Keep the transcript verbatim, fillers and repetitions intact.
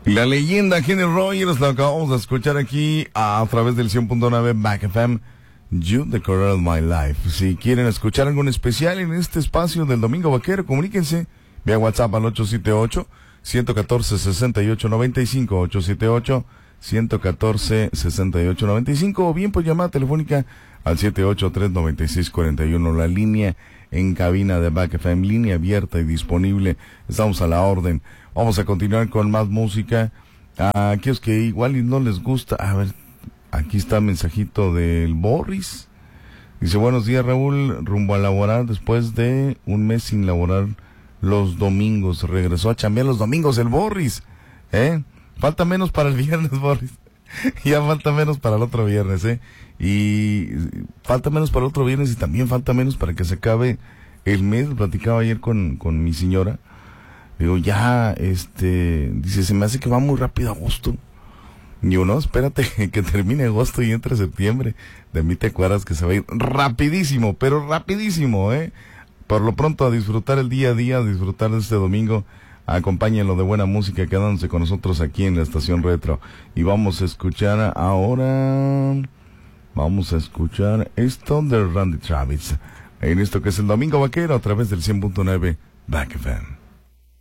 La leyenda Kenny Rogers la acabamos de escuchar aquí a través del cien punto nueve Back F M. You the Color of My Life. Si quieren escuchar algo en especial en este espacio del Domingo Vaquero, comuníquense vía WhatsApp al ocho siete ocho, uno uno cuatro, seis ocho nueve cinco, ocho siete ocho, uno uno cuatro, seis ocho nueve cinco, o bien por llamada telefónica al siete ocho tres nueve seis cuatro uno, la línea en cabina de Back F M, línea abierta y disponible. Estamos a la orden. Vamos a continuar con más música. A aquellos que igual y no les gusta, a ver, aquí está el mensajito del Boris. Dice, buenos días Raúl, rumbo a laborar después de un mes sin laborar los domingos. Regresó a chambear los domingos el Boris. ¿Eh? Falta menos para el viernes, Boris. Ya falta menos para el otro viernes, ¿eh? Y falta menos para el otro viernes y también falta menos para que se acabe el mes. Platicaba ayer con, con mi señora. Digo, ya, este, dice, se me hace que va muy rápido agosto. Y yo, no, espérate que termine agosto y entre septiembre. De mí te acuerdas que se va a ir rapidísimo, pero rapidísimo, ¿eh? Por lo pronto a disfrutar el día a día, a disfrutar de este domingo. Acompáñenlo de buena música, quedándose con nosotros aquí en la Estación Retro. Y vamos a escuchar ahora, vamos a escuchar esto de Randy Travis. En esto que es el Domingo Vaquero a través del cien punto nueve Back F M.